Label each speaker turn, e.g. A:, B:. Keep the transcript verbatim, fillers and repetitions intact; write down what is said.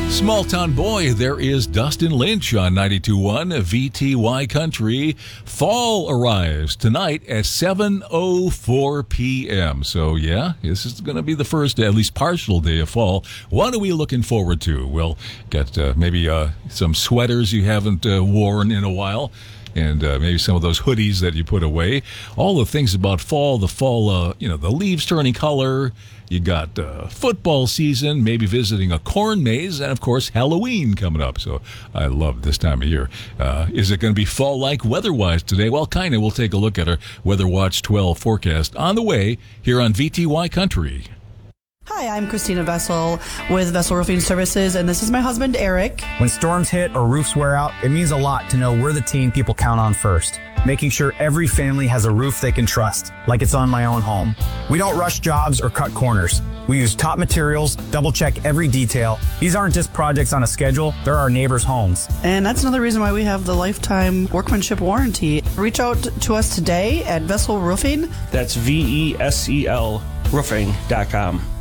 A: Small Town Boy, there is Dustin Lynch on ninety-two point one V T Y Country. Fall arrives tonight at seven oh four p.m. So, yeah, this is going to be the first, at least partial day of fall. What are we looking forward to? We'll get uh, maybe uh, some sweaters you haven't uh, worn in a while. And uh, maybe some of those hoodies that you put away. All the things about fall, the fall, uh, you know, the leaves turning color. You got uh, football season, maybe visiting a corn maze, and, of course, Halloween coming up. So I love this time of year. Uh, is it going to be fall-like weather-wise today? Well, kind of. We'll take a look at our Weather Watch twelve forecast on the way here on V T Y Country.
B: Hi, I'm Christina Vessel with Vessel Roofing Services, and this is my husband, Eric.
C: When storms hit or roofs wear out, it means a lot to know we're the team people count on first, making sure every family has a roof they can trust, like it's on my own home. We don't rush jobs or cut corners. We use top materials, double-check every detail. These aren't just projects on a schedule, they're our neighbors' homes.
B: And that's another reason why we have the lifetime workmanship warranty. Reach out to us today at Vessel Roofing.
D: That's V E S E L roofing dot com.